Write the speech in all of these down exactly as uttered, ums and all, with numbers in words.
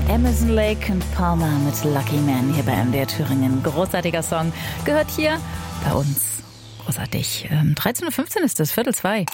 Emerson, Lake und Palmer mit Lucky Man hier bei M D R Thüringen. Großartiger Song. Gehört hier bei uns. Großartig. Ähm, dreizehn Uhr fünfzehn ist das, Viertel zwei.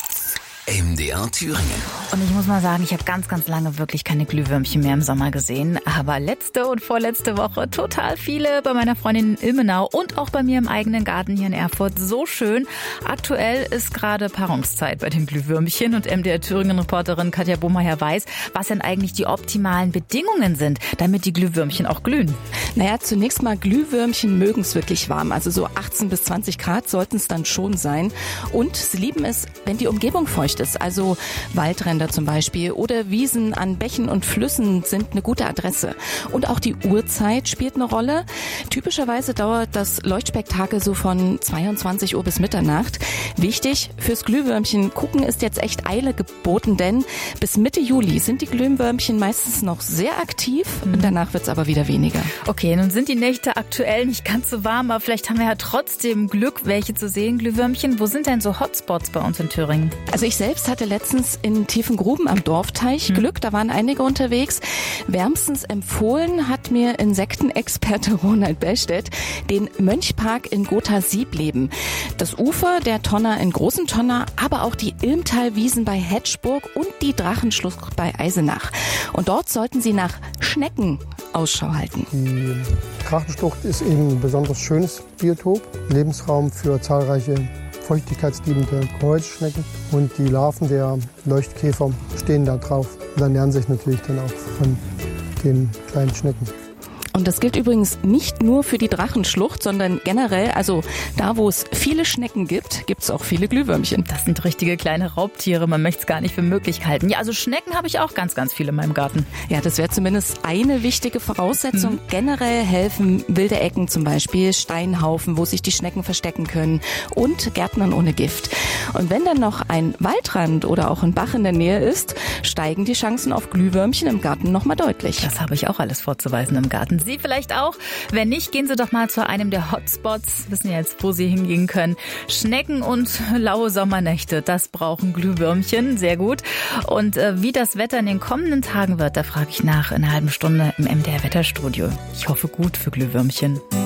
M D R Thüringen. Und ich muss mal sagen, ich habe ganz, ganz lange wirklich keine Glühwürmchen mehr im Sommer gesehen. Aber letzte und vorletzte Woche total viele bei meiner Freundin in Ilmenau und auch bei mir im eigenen Garten hier in Erfurt. So schön. Aktuell ist gerade Paarungszeit bei den Glühwürmchen und M D R Thüringen-Reporterin Katja Bohmeier weiß, was denn eigentlich die optimalen Bedingungen sind, damit die Glühwürmchen auch glühen. Naja, zunächst mal, Glühwürmchen mögen es wirklich warm. Also so achtzehn bis zwanzig Grad sollten es dann schon sein. Und sie lieben es, wenn die Umgebung feucht ist. Also Waldränder zum Beispiel oder Wiesen an Bächen und Flüssen sind eine gute Adresse. Und auch die Uhrzeit spielt eine Rolle. Typischerweise dauert das Leuchtspektakel so von zweiundzwanzig Uhr bis Mitternacht. Wichtig, fürs Glühwürmchen gucken ist jetzt echt Eile geboten, denn bis Mitte Juli sind die Glühwürmchen meistens noch sehr aktiv und danach wird es aber wieder weniger. Okay, nun sind die Nächte aktuell nicht ganz so warm, aber vielleicht haben wir ja trotzdem Glück, welche zu sehen, Glühwürmchen. Wo sind denn so Hotspots bei uns in Thüringen? Also ich selbst hatte letztens in Tiefengruben am Dorfteich hm. Glück, da waren einige unterwegs. Wärmstens empfohlen hat mir Insektenexperte Ronald Bellstedt den Mönchpark in Gotha-Siebleben. Das Ufer der Tonner in Großen Tonner, aber auch die Ilmtalwiesen bei Hetschburg und die Drachenschlucht bei Eisenach. Und dort sollten Sie nach Schnecken Ausschau halten. Die Drachenschlucht ist eben ein besonders schönes Biotop, Lebensraum für zahlreiche feuchtigkeitsliebende Gehäuseschnecken und die Larven der Leuchtkäfer stehen da drauf und dann ernähren sich natürlich dann auch von den kleinen Schnecken. Und das gilt übrigens nicht nur für die Drachenschlucht, sondern generell, also da, wo es viele Schnecken gibt, gibt es auch viele Glühwürmchen. Das sind richtige kleine Raubtiere, man möchte es gar nicht für möglich halten. Ja, also Schnecken habe ich auch ganz, ganz viele in meinem Garten. Ja, das wäre zumindest eine wichtige Voraussetzung. Mhm. Generell helfen wilde Ecken, zum Beispiel Steinhaufen, wo sich die Schnecken verstecken können und Gärtnern ohne Gift. Und wenn dann noch ein Waldrand oder auch ein Bach in der Nähe ist, steigen die Chancen auf Glühwürmchen im Garten nochmal deutlich. Das habe ich auch alles vorzuweisen im Garten. Sie vielleicht auch? Wenn nicht, gehen Sie doch mal zu einem der Hotspots. Wissen ja jetzt, wo Sie hingehen können. Schnecken und laue Sommernächte, das brauchen Glühwürmchen. Sehr gut. Und äh, wie das Wetter in den kommenden Tagen wird, da frage ich nach in einer halben Stunde im M D R Wetterstudio. Ich hoffe gut für Glühwürmchen.